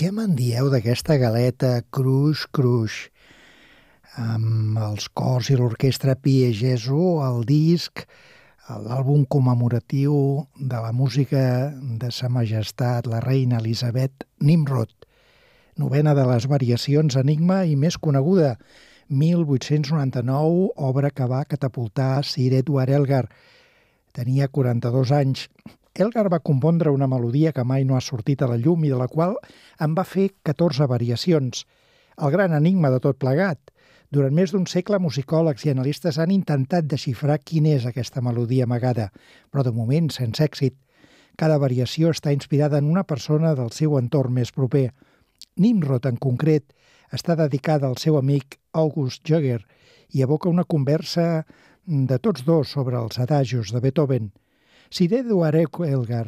què me'n dieu d'aquesta galeta Cruix Cruix? Amb els cors i l'orquestra Pie Gesù, el disc, l'àlbum commemoratiu de la música de Sa Majestat, la reina Elisabet, Nimrod, novena de les variacions Enigma i més coneguda, 1899, obra que va catapultar Sir Edward Elgar. Tenia 42 anys. Elgar va compondre una melodia que mai no ha sortit a la llum i de la qual en va fer 14 variacions. El gran enigma de tot plegat. Durant més d'un segle, musicòlegs i analistes han intentat desxifrar quina és aquesta melodia amagada, però de moment sense èxit. Cada variació està inspirada en una persona del seu entorn més proper. Nimrod, en concret, està dedicada al seu amic August Jagger i evoca una conversa de tots dos sobre els adagios de Beethoven. Sir Edward Elgar,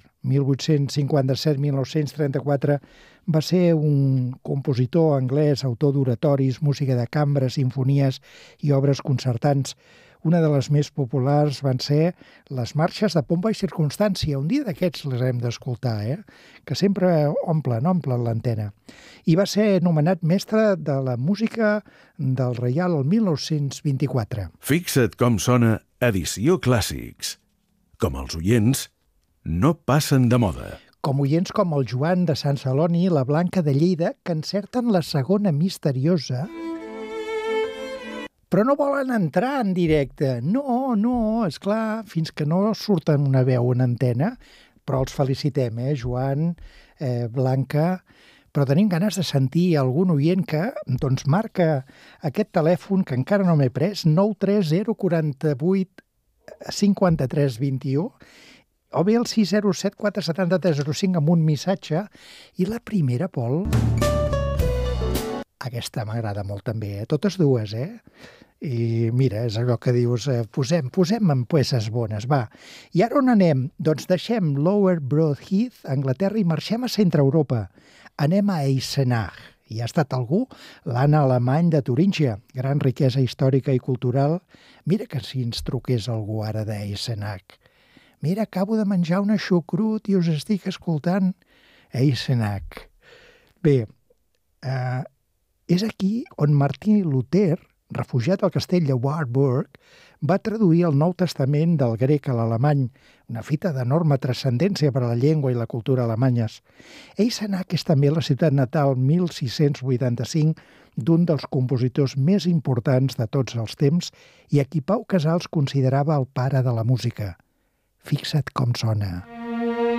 1857-1934, va ser un compositor anglès, autor d'oratoris, música de cambra, sinfonies i obres concertants. Una de les més populars van ser les marxes de pompa i circumstància. Un dia d'aquests les hem d'escoltar, que sempre omplen l'antena. I va ser nomenat mestre de la música del Reial el 1924. Fixa't com sona Edició Clàssics. Com els oients, no passen de moda. Com oients com el Joan de Sant Celoni i la Blanca de Lleida, que encerten la segona misteriosa, però no volen entrar en directe. No, esclar, fins que no surten una veu en antena, però els felicitem, Joan, Blanca, però tenim ganes de sentir algun oient que doncs marca aquest telèfon que encara no m'he pres, 930 48 53 21, o bé el 607 473 05 amb un missatge. I la primera, Pol, aquesta m'agrada molt també, totes dues, I mira, és allò que dius, posem en peces bones, va. I ara on anem? Doncs deixem Lower Broad Heath, Anglaterra, i marxem a Centre Europa. Anem a Eisenach. Hi ha estat algú? L'Anna Alemany de Turíngia, gran riquesa històrica i cultural. Mira que si ens truqués algú ara d'Eisenach. Mira, acabo de menjar una xucrut i us estic escoltant. Eisenach. Bé, és aquí on Martí Luter, refugiat al castell de Wartburg, va traduir el Nou Testament del grec a l'alemany, una fita d'enorme transcendència per a la llengua i la cultura alemanyes. Eisenach és també la ciutat natal 1685 d'un dels compositors més importants de tots els temps i a qui Pau Casals considerava el pare de la música. Fixa't com sona.